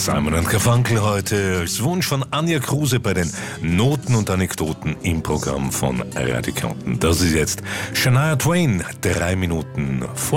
Simon & Garfunkel heute als Wunsch von Anja Kruse bei den Noten und Anekdoten im Programm von Radio Kärnten. Das ist jetzt Shania Twain, 3 Minuten vor